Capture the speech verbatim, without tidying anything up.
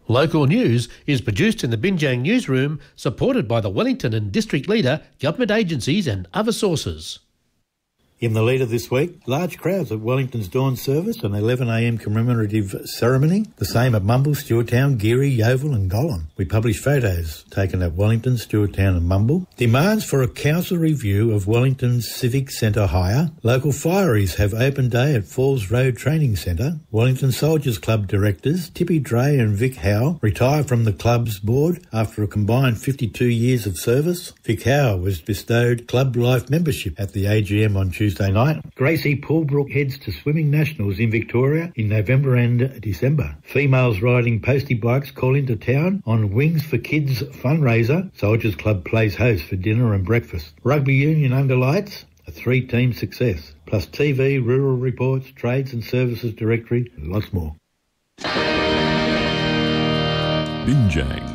Local news is produced in the Binjang newsroom, supported by the Wellington and District Leader, government agencies and other sources. In the leader this week, large crowds at Wellington's dawn service and eleven a m commemorative ceremony. The same at Mumble, Stewarttown, Geary, Yeovil and Gollum. We published photos taken at Wellington, Stewarttown and Mumble. Demands for a council review of Wellington's Civic Centre hire. Local fireys have open day at Falls Road Training Centre. Wellington Soldiers Club directors Tippy Dre and Vic Howe retire from the club's board after a combined fifty-two years of service. Vic Howe was bestowed Club Life membership at the A G M on Tuesday night. Gracie Poolbrook heads to Swimming Nationals in Victoria in November and December. Females riding postie bikes call into town on Wings for Kids fundraiser. Soldiers Club plays host for dinner and breakfast. Rugby Union under lights, a three-team success. Plus T V, rural reports, trades and services directory, and lots more. Binjang.